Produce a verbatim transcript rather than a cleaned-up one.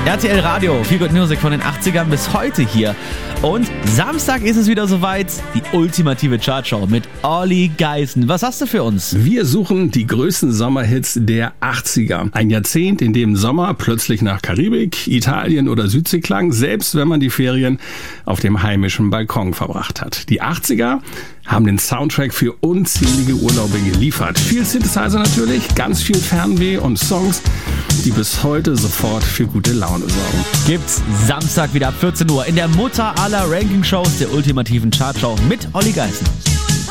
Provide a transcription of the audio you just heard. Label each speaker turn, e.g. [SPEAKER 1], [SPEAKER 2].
[SPEAKER 1] R T L Radio, Feel Good Music von den achtzigern bis heute hier. Und Samstag ist es wieder soweit, die ultimative Chartshow mit Olli Geißen. Was hast du für uns?
[SPEAKER 2] Wir suchen die größten Sommerhits der achtziger. Ein Jahrzehnt, in dem Sommer plötzlich nach Karibik, Italien oder Südsee klang, selbst wenn man die Ferien auf dem heimischen Balkon verbracht hat. Die achtziger haben den Soundtrack für unzählige Urlaube geliefert. Viel Synthesizer natürlich, ganz viel Fernweh und Songs, die bis heute sofort für gute Laune sorgen.
[SPEAKER 1] Gibt's Samstag wieder ab vierzehn Uhr in der Mutter aller Ranking-Shows der ultimativen Chartshow mit Olli Geißen.